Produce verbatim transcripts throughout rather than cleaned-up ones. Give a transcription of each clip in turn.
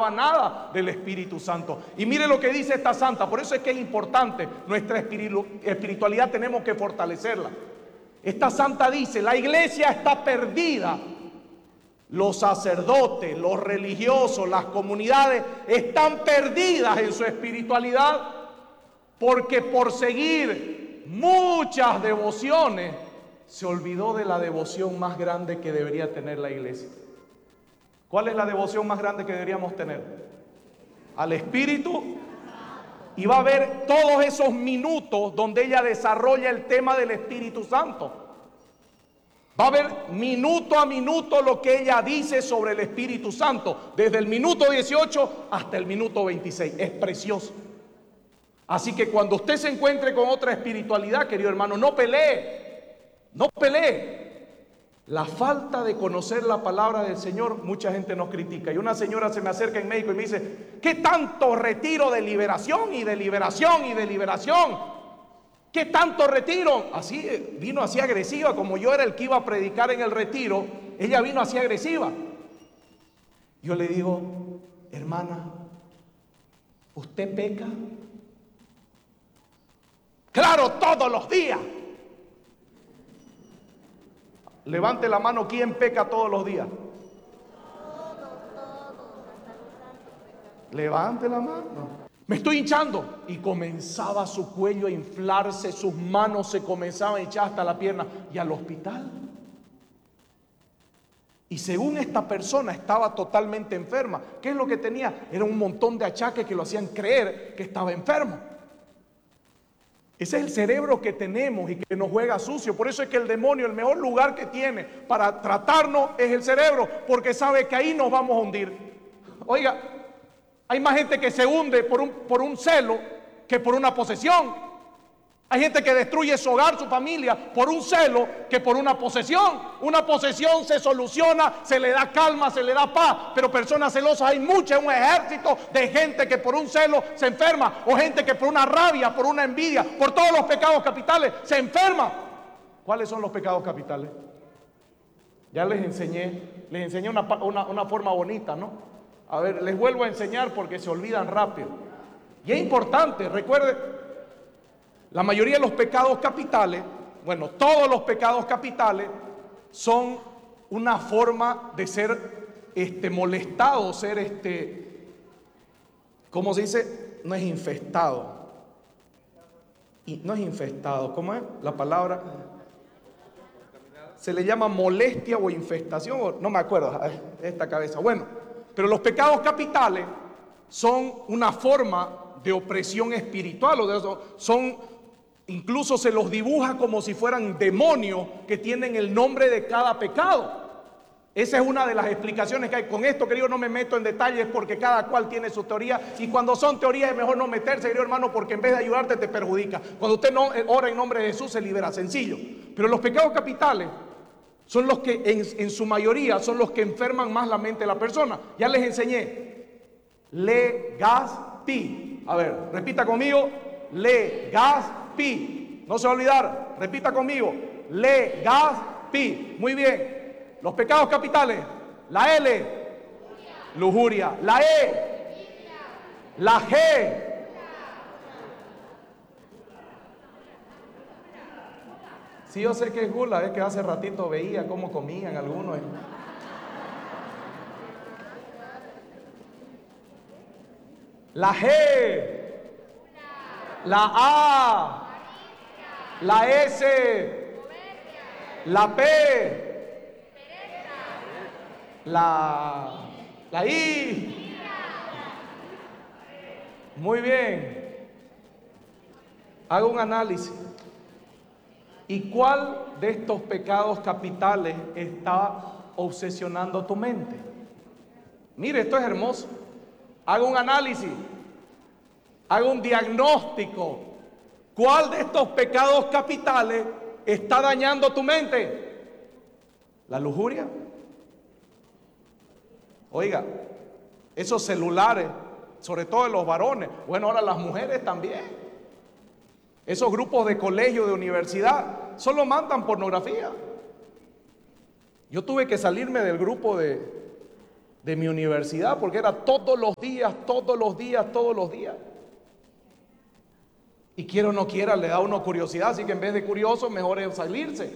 pensaba nada del Espíritu Santo. Y mire lo que dice esta santa. Por eso es que es importante nuestra espiritualidad, tenemos que fortalecerla. Esta santa dice: la iglesia está perdida. Los sacerdotes, los religiosos, las comunidades están perdidas en su espiritualidad, porque por seguir muchas devociones se olvidó de la devoción más grande que debería tener la iglesia. ¿Cuál es la devoción más grande que deberíamos tener? Al Espíritu. Y va a haber todos esos minutos donde ella desarrolla el tema del Espíritu Santo. Va a ver minuto a minuto lo que ella dice sobre el Espíritu Santo, desde el minuto dieciocho hasta el minuto veintiséis. Es precioso. Así que cuando usted se encuentre con otra espiritualidad, querido hermano, no pelee, no pelee. La falta de conocer la palabra del Señor, mucha gente nos critica. Y una señora se me acerca en México y me dice: ¿qué tanto retiro de liberación y de liberación y de liberación? ¿Qué tanto retiro? Así vino así agresiva, como yo era el que iba a predicar en el retiro, ella vino así agresiva. Yo le digo: hermana, ¿usted peca? Claro, todos los días. Levante la mano, ¿quién peca todos los días? Levante la mano. Me estoy hinchando. Y comenzaba su cuello a inflarse, sus manos se comenzaban a echar hasta la pierna. Y al hospital. Y según esta persona estaba totalmente enferma. ¿Qué es lo que tenía? Era un montón de achaques que lo hacían creer que estaba enfermo. Ese es el cerebro que tenemos y que nos juega sucio. Por eso es que el demonio, el mejor lugar que tiene para tratarnos es el cerebro, porque sabe que ahí nos vamos a hundir. Oiga, hay más gente que se hunde por un, por un celo que por una posesión. Hay gente que destruye su hogar, su familia, por un celo que por una posesión. Una posesión se soluciona, se le da calma, se le da paz. Pero personas celosas hay muchas, un ejército de gente que por un celo se enferma. O gente que por una rabia, por una envidia, por todos los pecados capitales se enferma. ¿Cuáles son los pecados capitales? Ya les enseñé, les enseñé una, una, una forma bonita, ¿no? A ver, les vuelvo a enseñar porque se olvidan rápido. Y es importante, recuerde. La mayoría de los pecados capitales, bueno, todos los pecados capitales son una forma de ser este, molestado, ser, este, ¿cómo se dice? No es infestado. Y no es infestado, ¿cómo es la palabra? Se le llama molestia o infestación, o, no me acuerdo, esta cabeza. Bueno, pero los pecados capitales son una forma de opresión espiritual, o de eso, son... Incluso se los dibuja como si fueran demonios que tienen el nombre de cada pecado. Esa es una de las explicaciones que hay. Con esto, querido, no me meto en detalles porque cada cual tiene su teoría. Y cuando son teorías es mejor no meterse, querido hermano, porque en vez de ayudarte te perjudica. Cuando usted no ora en nombre de Jesús se libera, sencillo. Pero los pecados capitales son los que en, en su mayoría son los que enferman más la mente de la persona. Ya les enseñé. Legazpi. A ver, repita conmigo. Legazpi. Pi. No se va a olvidar, repita conmigo. Legazpi. Muy bien. Los pecados capitales. La L. Lujuria. Lujuria. La E. La G. Sí, yo sé que es gula, es que hace ratito veía cómo comían algunos. La G. La A. La S, la P, la, la I. Muy bien. Haga un análisis. ¿Y cuál de estos pecados capitales está obsesionando tu mente? Mire, esto es hermoso. Haga un análisis. Haga un diagnóstico. ¿Cuál de estos pecados capitales está dañando tu mente? ¿La lujuria? Oiga, esos celulares, sobre todo de los varones, bueno, ahora las mujeres también. Esos grupos de colegio, de universidad, solo mandan pornografía. Yo tuve que salirme del grupo de, de mi universidad, porque era todos los días, todos los días, todos los días. Y quiera o no quiera, le da a uno curiosidad, así que en vez de curioso, mejor es salirse.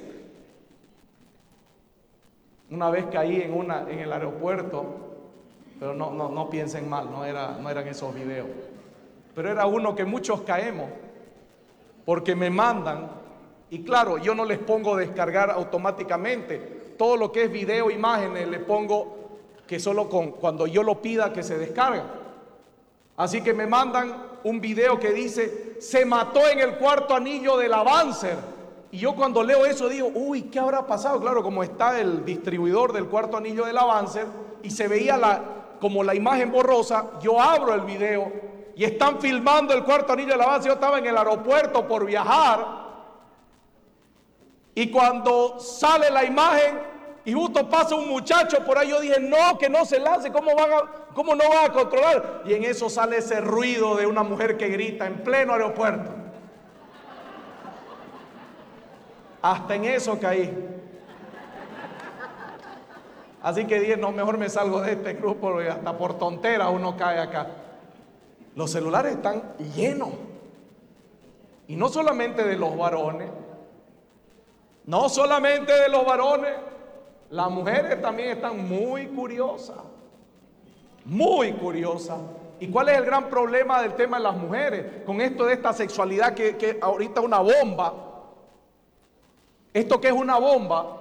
Una vez caí en, una, en el aeropuerto, pero no, no, no piensen mal, no, era, no eran esos videos. Pero era uno que muchos caemos, porque me mandan, y claro, yo no les pongo descargar automáticamente. Todo lo que es video, imágenes, le pongo que solo con, cuando yo lo pida que se descarga. Así que me mandan un video que dice, se mató en el cuarto anillo de la Banzer. Y yo cuando leo eso digo, uy, ¿qué habrá pasado? Claro, como está el distribuidor del cuarto anillo de la Banzer y se veía la, como la imagen borrosa, yo abro el video y están filmando el cuarto anillo de la Banzer. Yo estaba en el aeropuerto por viajar y cuando sale la imagen y justo pasa un muchacho por ahí, yo dije, no, que no se lance, ¿cómo, van a, cómo no van a controlar? Y en eso sale ese ruido de una mujer que grita en pleno aeropuerto. Hasta en eso caí. Así que dije, no, mejor me salgo de este grupo, porque hasta por tontera uno cae acá. Los celulares están llenos. Y no solamente de los varones, no solamente de los varones, las mujeres también están muy curiosas, muy curiosas. ¿Y cuál es el gran problema del tema de las mujeres? Con esto de esta sexualidad que, que ahorita es una bomba. Esto que es una bomba.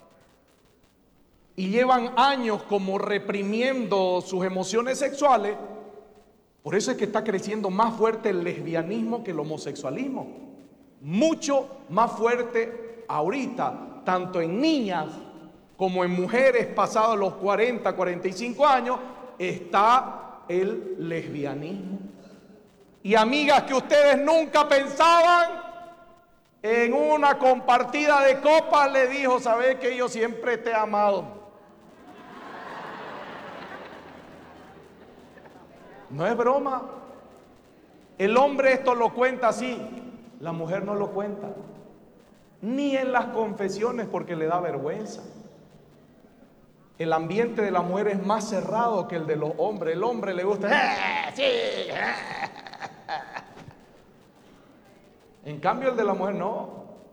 Y llevan años como reprimiendo sus emociones sexuales. Por eso es que está creciendo más fuerte el lesbianismo que el homosexualismo. Mucho más fuerte ahorita, tanto en niñas como en mujeres pasados los cuarenta, cuarenta y cinco años, está el lesbianismo. Y amigas que ustedes nunca pensaban, en una compartida de copas le dijo, ¿sabes que yo siempre te he amado? No es broma. El hombre esto lo cuenta así, la mujer no lo cuenta. Ni en las confesiones porque le da vergüenza. El ambiente de la mujer es más cerrado que el de los hombres. El hombre le gusta, ¡eh, sí! Eh. En cambio el de la mujer no.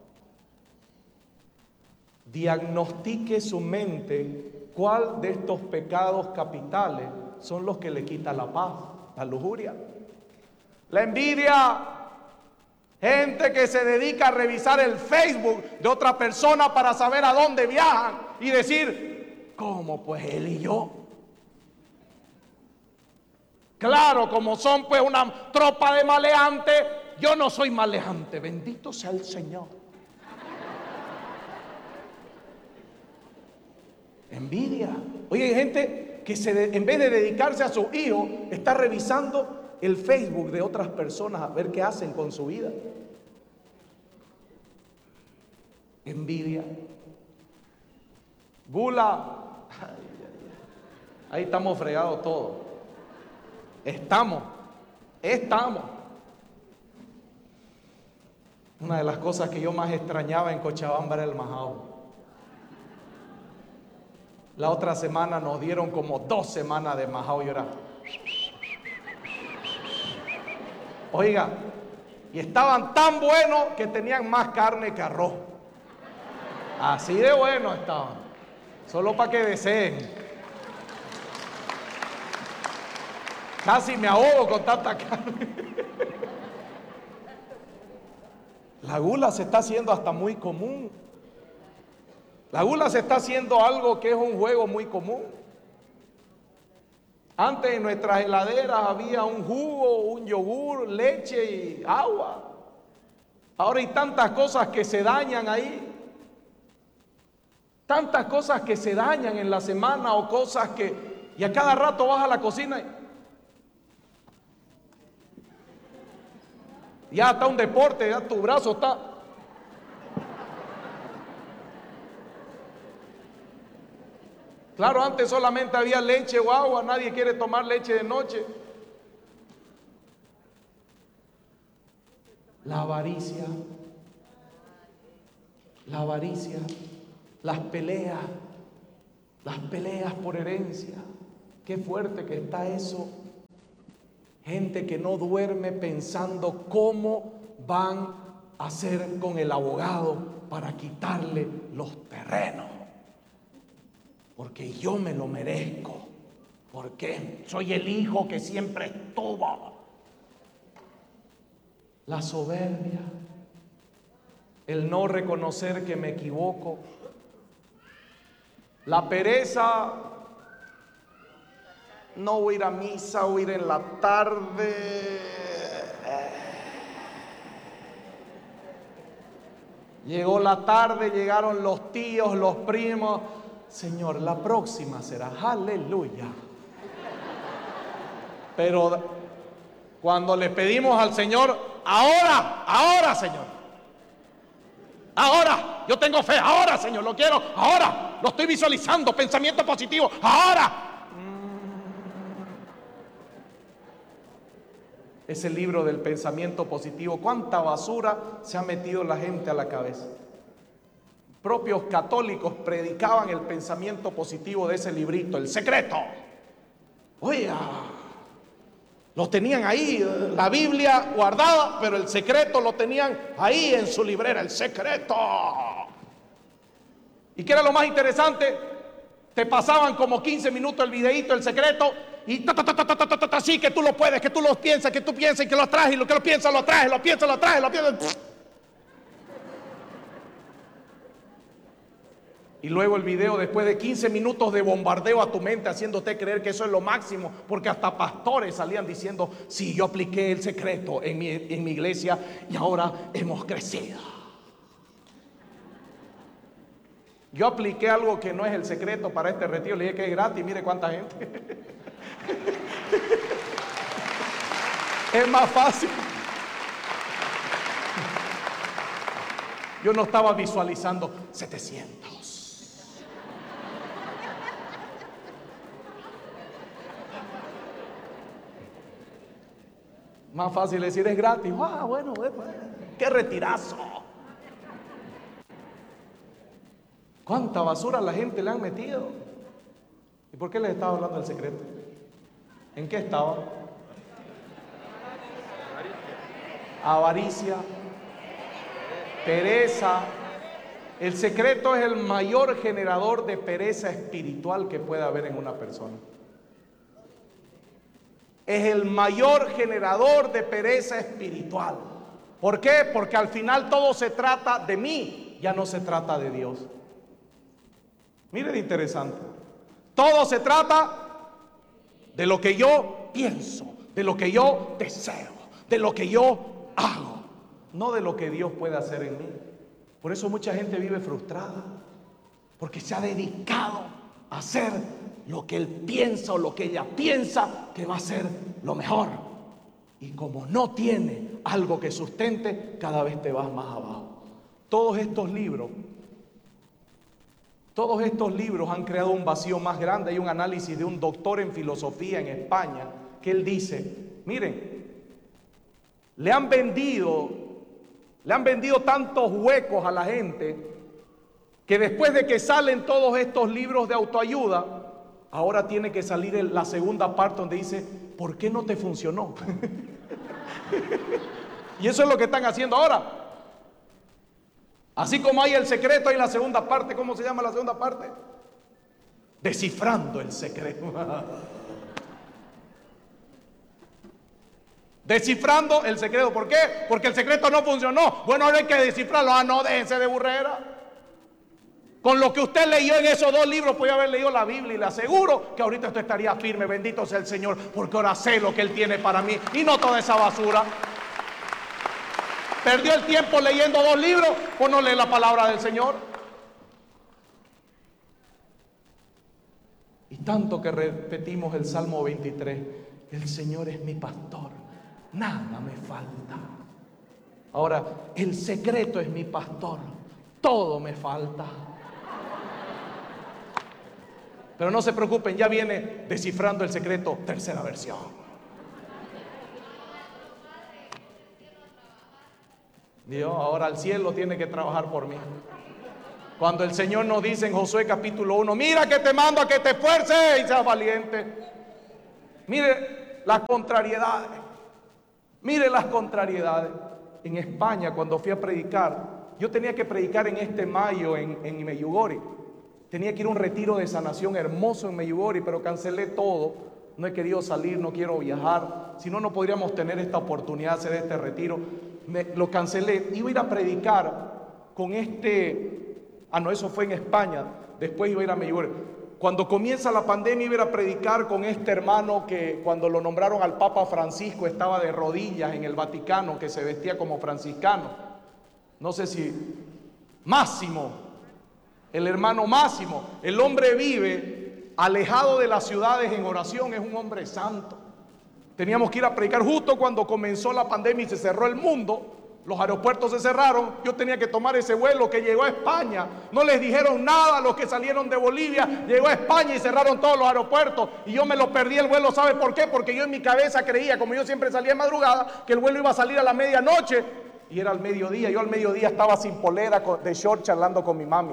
Diagnostique su mente cuál de estos pecados capitales son los que le quitan la paz, la lujuria, la envidia. Gente que se dedica a revisar el Facebook de otra persona para saber a dónde viajan y decir, ¿cómo pues él y yo? Claro, como son pues una tropa de maleantes, yo no soy maleante, bendito sea el Señor. Envidia. Oye, hay gente que se de, en vez de dedicarse a sus hijos, está revisando el Facebook de otras personas a ver qué hacen con su vida. Envidia. Gula. Ay, ay, ay. Ahí estamos fregados todos. Estamos. Estamos. Una de las cosas que yo más extrañaba en Cochabamba era el majao. La otra semana nos dieron como dos semanas de majao y era. Oiga, y estaban tan buenos que tenían más carne que arroz. Así de buenos estaban. Solo para que deseen. Casi me ahogo con tanta carne. La gula se está haciendo hasta muy común. La gula se está haciendo algo que es un juego muy común. Antes en nuestras heladeras había un jugo, un yogur, leche y agua. Ahora hay tantas cosas que se dañan ahí. Tantas cosas que se dañan en la semana o cosas que... Y a cada rato vas a la cocina y... Ya está un deporte, ya tu brazo está... Claro, antes solamente había leche o agua, nadie quiere tomar leche de noche. La avaricia, la avaricia, las peleas, las peleas por herencia. Qué fuerte que está eso. Gente que no duerme pensando cómo van a hacer con el abogado para quitarle los terrenos. Porque yo me lo merezco. Porque soy el hijo que siempre estuvo. La soberbia. El no reconocer que me equivoco. La pereza. No voy a ir a misa, voy a ir en la tarde. Llegó la tarde, llegaron los tíos, los primos. Señor, la próxima será. Aleluya. Pero cuando le pedimos al Señor, ahora, ahora, Señor. Ahora, yo tengo fe, ahora, Señor, lo quiero, ahora. Lo estoy visualizando, pensamiento positivo, ahora. Ese libro del pensamiento positivo, cuánta basura se ha metido la gente a la cabeza. Propios católicos predicaban el pensamiento positivo de ese librito, El Secreto. Oiga, los tenían ahí, la Biblia guardada, pero el secreto lo tenían ahí en su librera, El Secreto. ¿Y qué era lo más interesante? Te pasaban como quince minutos el videíto, El Secreto, y ta, ta, ta, ta, ta, ta, ta, ta, así que tú lo puedes, que tú lo piensas, que tú piensas y que lo traes, y lo que lo piensas, lo traes, lo piensas, lo traes, lo piensas. Y luego el video, después de quince minutos de bombardeo a tu mente, haciéndote creer que eso es lo máximo, porque hasta pastores salían diciendo, sí, yo apliqué el secreto en mi, en mi iglesia y ahora hemos crecido. Yo apliqué algo que no es el secreto para este retiro, le dije que es gratis, mire cuánta gente. Es más fácil. Yo no estaba visualizando setecientos. Más fácil decir es gratis. Ah, bueno, bueno, qué retirazo. ¿Cuánta basura a la gente le han metido? ¿Y por qué les estaba hablando del secreto? ¿En qué estaba? Avaricia, pereza. El secreto es el mayor generador de pereza espiritual que puede haber en una persona. Es el mayor generador de pereza espiritual. ¿Por qué? Porque al final todo se trata de mí, ya no se trata de Dios. Miren interesante. Todo se trata de lo que yo pienso, de lo que yo deseo, de lo que yo hago, no de lo que Dios puede hacer en mí. Por eso mucha gente vive frustrada, porque se ha dedicado a hacer lo que él piensa o lo que ella piensa que va a ser lo mejor. Y como no tiene algo que sustente, cada vez te vas más abajo. Todos estos libros, todos estos libros han creado un vacío más grande. Hay un análisis de un doctor en filosofía en España que él dice, miren, le han vendido, le han vendido tantos huecos a la gente que después de que salen todos estos libros de autoayuda, ahora tiene que salir el, la segunda parte donde dice, ¿por qué no te funcionó? Y eso es lo que están haciendo ahora. Así como hay el secreto, hay la segunda parte. ¿Cómo se llama la segunda parte? Descifrando el secreto. Descifrando el secreto. ¿Por qué? Porque el secreto no funcionó. Bueno, ahora hay que descifrarlo. Ah, no, déjense de burrera. Con lo que usted leyó en esos dos libros, puede haber leído la Biblia y le aseguro que ahorita usted estaría firme. Bendito sea el Señor, porque ahora sé lo que Él tiene para mí y no toda esa basura. Perdió el tiempo leyendo dos libros, pues no lee la palabra del Señor. Y tanto que repetimos el Salmo veintitrés, el Señor es mi pastor, nada me falta. Ahora, el secreto es mi pastor, todo me falta. Pero no se preocupen, ya viene Descifrando el Secreto, tercera versión. Dios, ahora el cielo tiene que trabajar por mí. Cuando el Señor nos dice en Josué capítulo uno, mira que te mando a que te esfuerces y seas valiente. Mire las contrariedades. Mire las contrariedades. En España, cuando fui a predicar, yo tenía que predicar en este mayo en, en Medjugorje. Tenía que ir a un retiro de sanación hermoso en Medjugorje, pero cancelé todo. No he querido salir, no quiero viajar. Si no, no podríamos tener esta oportunidad de hacer este retiro. Me, lo cancelé. Iba a ir a predicar con este... Ah, no, eso fue en España. Después iba a ir a Medjugorje. Cuando comienza la pandemia iba a ir a predicar con este hermano que cuando lo nombraron al Papa Francisco estaba de rodillas en el Vaticano, que se vestía como franciscano. No sé si... Máximo, el hermano Máximo. El hombre vive alejado de las ciudades en oración, es un hombre santo. Teníamos que ir a predicar justo cuando comenzó la pandemia y se cerró el mundo. Los aeropuertos se cerraron, yo tenía que tomar ese vuelo que llegó a España. No les dijeron nada a los que salieron de Bolivia, llegó a España y cerraron todos los aeropuertos. Y yo me lo perdí el vuelo, ¿sabe por qué? Porque yo en mi cabeza creía, como yo siempre salía de madrugada, que el vuelo iba a salir a la medianoche. Y era al mediodía, yo al mediodía estaba sin polera, de short, charlando con mi mami.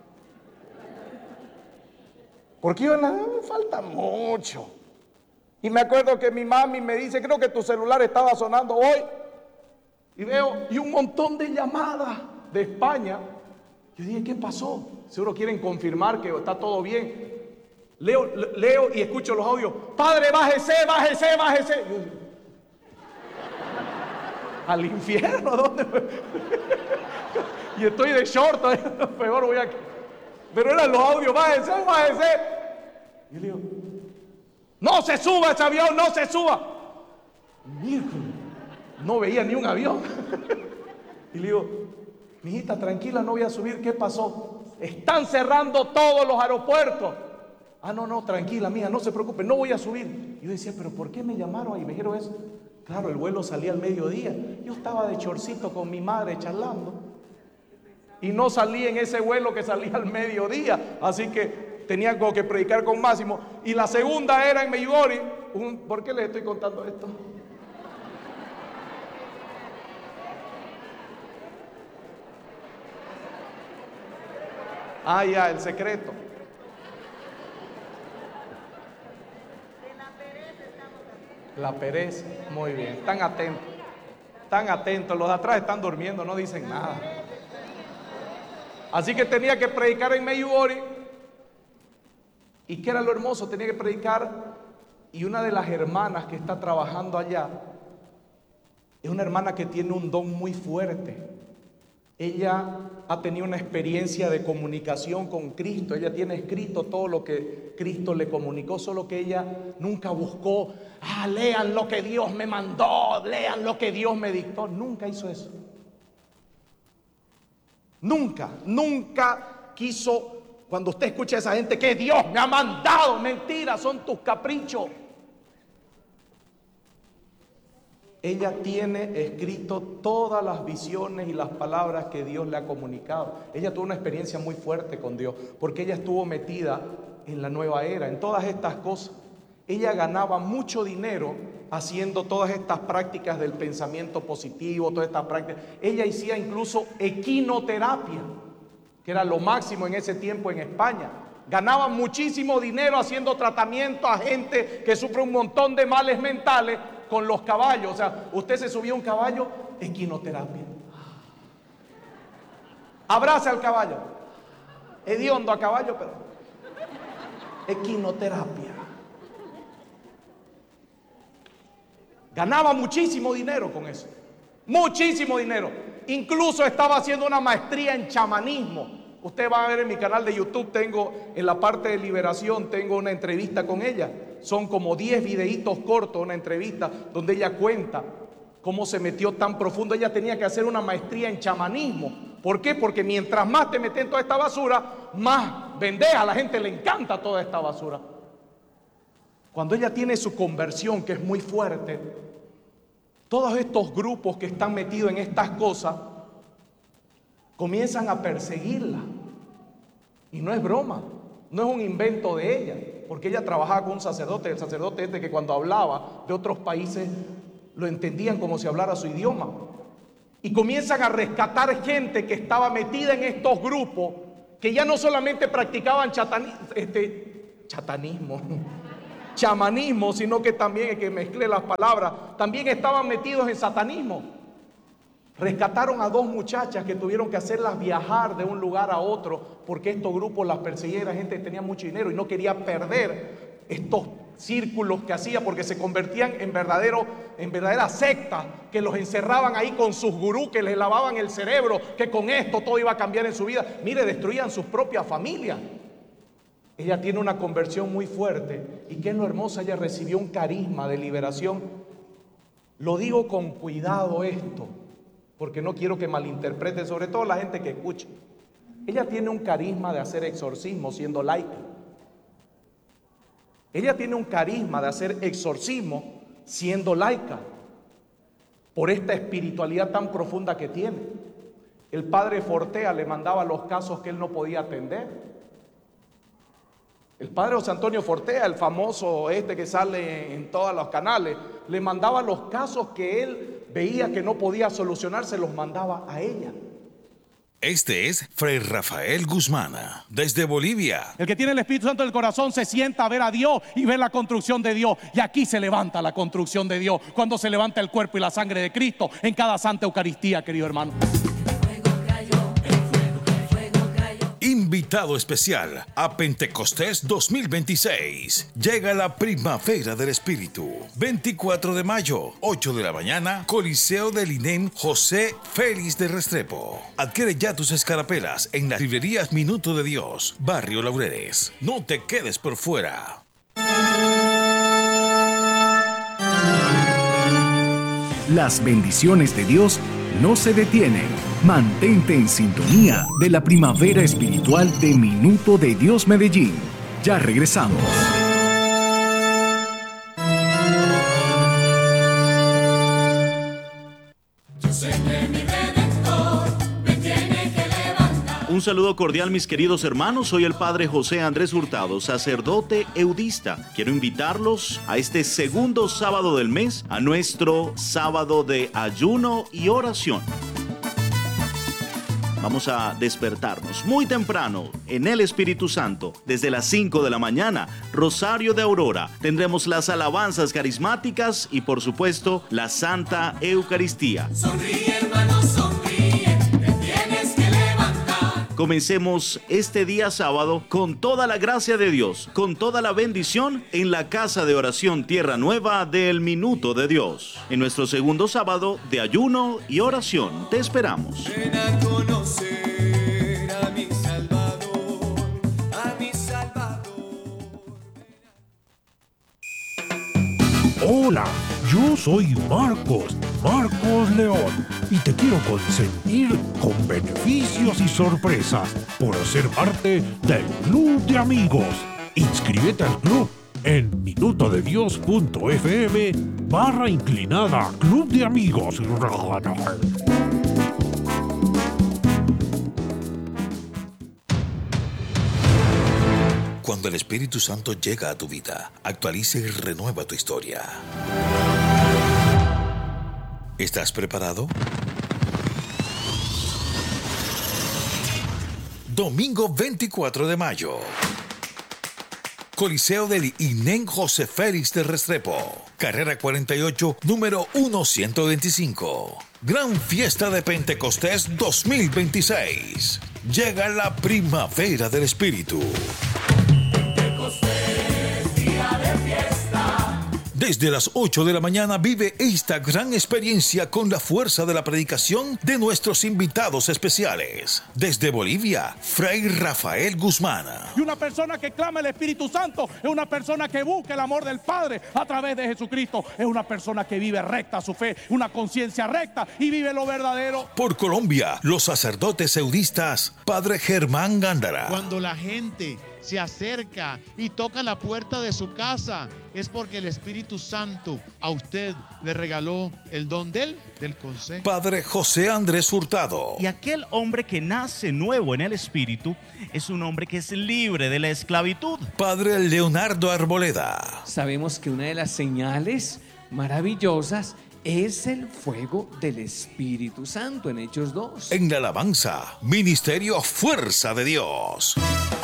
Porque yo, no, me falta mucho. Y me acuerdo que mi mami me dice, creo que tu celular estaba sonando hoy. Y veo, y un montón de llamadas de España. Yo dije, ¿qué pasó? Seguro quieren confirmar que está todo bien. Leo, leo y escucho los audios. Padre, bájese, bájese, bájese. Yo, al infierno, ¿dónde? Y estoy de short, peor voy a... Pero eran los audios, bájese, bájese. Y yo le digo, no se suba ese avión, no se suba. Miércoles. No veía ni un avión. Y le digo, mijita, tranquila, no voy a subir. ¿Qué pasó? Están cerrando todos los aeropuertos. Ah, no, no, tranquila, mija, no se preocupe, no voy a subir. Y yo decía, ¿pero por qué me llamaron y me dijeron eso? Claro, el vuelo salía al mediodía. Yo estaba de chorcito con mi madre charlando. Y no salí en ese vuelo que salía al mediodía. Así que tenía como que predicar con Máximo. Y la segunda era en Medjugorje. Un, ¿Por qué les estoy contando esto? Ah, ya, el secreto. La pereza, muy bien, están atentos, están atentos, los de atrás están durmiendo, no dicen nada. Así que tenía que predicar en Medjugorje. ¿Y qué era lo hermoso? Tenía que predicar, y una de las hermanas que está trabajando allá es una hermana que tiene un don muy fuerte. Ella ha tenido una experiencia de comunicación con Cristo. Ella tiene escrito todo lo que Cristo le comunicó, solo que ella nunca buscó, ah, lean lo que Dios me mandó, lean lo que Dios me dictó. Nunca hizo eso. Nunca, nunca quiso. Cuando usted escucha a esa gente que Dios me ha mandado, mentira, son tus caprichos. Ella tiene escrito todas las visiones y las palabras que Dios le ha comunicado. Ella tuvo una experiencia muy fuerte con Dios, porque ella estuvo metida en la nueva era, en todas estas cosas. Ella ganaba mucho dinero haciendo todas estas prácticas del pensamiento positivo, todas estas prácticas. Ella hacía incluso equinoterapia, que era lo máximo en ese tiempo en España. Ganaba muchísimo dinero haciendo tratamiento a gente que sufre un montón de males mentales con los caballos. O sea, usted se subía a un caballo, equinoterapia. Abraza al caballo. Hediondo a caballo, pero equinoterapia. Ganaba muchísimo dinero con eso. Muchísimo dinero. Incluso estaba haciendo una maestría en chamanismo. Usted va a ver en mi canal de YouTube, tengo en la parte de liberación, tengo una entrevista con ella. Son como diez videitos cortos, una entrevista donde ella cuenta cómo se metió tan profundo. Ella tenía que hacer una maestría en chamanismo. ¿Por qué? Porque mientras más te meten toda esta basura, más vendes. A la gente le encanta toda esta basura. Cuando ella tiene su conversión, que es muy fuerte, todos estos grupos que están metidos en estas cosas comienzan a perseguirla. Y no es broma, no es un invento de ella, porque ella trabajaba con un sacerdote, el sacerdote este que cuando hablaba de otros países lo entendían como si hablara su idioma. Y comienzan a rescatar gente que estaba metida en estos grupos, que ya no solamente practicaban chatani, este, chatanismo, chamanismo, sino que también, que mezclé las palabras, también estaban metidos en satanismo. Rescataron a dos muchachas que tuvieron que hacerlas viajar de un lugar a otro porque estos grupos las perseguían. La gente que tenía mucho dinero y no quería perder estos círculos que hacía, porque se convertían en verdadero, en verdaderas sectas que los encerraban ahí con sus gurús que les lavaban el cerebro, que con esto todo iba a cambiar en su vida. Mire, destruían sus propias familias. Ella tiene una conversión muy fuerte y qué es lo hermoso, ella recibió un carisma de liberación. Lo digo con cuidado esto, porque no quiero que malinterprete, sobre todo la gente que escucha. Ella tiene un carisma de hacer exorcismo siendo laica. Ella tiene un carisma de hacer exorcismo siendo laica, por esta espiritualidad tan profunda que tiene. El padre Fortea le mandaba los casos que él no podía atender. El padre José Antonio Fortea, el famoso este que sale en todos los canales, le mandaba los casos que él veía que no podía solucionar, se los mandaba a ella. Este es Fray Rafael Guzmán, desde Bolivia. El que tiene el Espíritu Santo en el corazón se sienta a ver a Dios y ver la construcción de Dios. Y aquí se levanta la construcción de Dios, cuando se levanta el cuerpo y la sangre de Cristo en cada Santa Eucaristía, querido hermano. Invitado especial a Pentecostés dos mil veintiséis. Llega la primavera del Espíritu. veinticuatro de mayo, ocho de la mañana, Coliseo del I N E M José Félix de Restrepo. Adquiere ya tus escarapelas en las librerías Minuto de Dios, Barrio Laureles. No te quedes por fuera. Las bendiciones de Dios no se detienen. Mantente en sintonía de la primavera espiritual de Minuto de Dios Medellín. Ya regresamos. Un saludo cordial, mis queridos hermanos. Soy el Padre José Andrés Hurtado, sacerdote eudista. Quiero invitarlos a este segundo sábado del mes, a nuestro sábado de ayuno y oración. Vamos a despertarnos muy temprano en el Espíritu Santo. Desde las cinco de la mañana, Rosario de Aurora. Tendremos las alabanzas carismáticas y, por supuesto, la Santa Eucaristía. Sonríe, hermano, sonríe, te tienes que levantar. Comencemos este día sábado con toda la gracia de Dios, con toda la bendición en la Casa de Oración Tierra Nueva del Minuto de Dios. En nuestro segundo sábado de ayuno y oración, te esperamos. Ven a conocer a mi Salvador, a mi Salvador. Hola, yo soy Marcos, Marcos León, y te quiero consentir con beneficios y sorpresas por ser parte del Club de Amigos. Inscríbete al club en minutodedios.fm barra inclinada Club de Amigos. Cuando el Espíritu Santo llega a tu vida, actualiza y renueva tu historia. ¿Estás preparado? Domingo veinticuatro de mayo. Coliseo del I N E M José Félix de Restrepo. Carrera cuarenta y ocho, número ciento veinticinco. Gran fiesta de Pentecostés dos mil veintiséis. Llega la primavera del Espíritu. Desde las ocho de la mañana vive esta gran experiencia con la fuerza de la predicación de nuestros invitados especiales. Desde Bolivia, Fray Rafael Guzmán. Y una persona que clama el Espíritu Santo es una persona que busca el amor del Padre a través de Jesucristo. Es una persona que vive recta su fe, una conciencia recta y vive lo verdadero. Por Colombia, los sacerdotes eudistas, Padre Germán Gándara. Cuando la gente se acerca y toca la puerta de su casa, es porque el Espíritu Santo a usted le regaló el don del, del consejo. Padre José Andrés Hurtado. Y aquel hombre que nace nuevo en el Espíritu es un hombre que es libre de la esclavitud. Padre Leonardo Arboleda. Sabemos que una de las señales maravillosas es el fuego del Espíritu Santo en Hechos dos. En la alabanza, Ministerio Fuerza de Dios.